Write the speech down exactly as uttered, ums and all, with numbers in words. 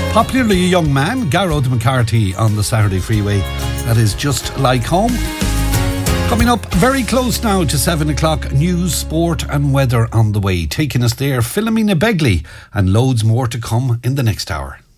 Popularly a young man, Garrod McCarthy on the Saturday Freeway. That is Just Like Home. Coming up very close now to seven o'clock, news, sport and weather on the way. Taking us there, Philomena Begley, and loads more to come in the next hour.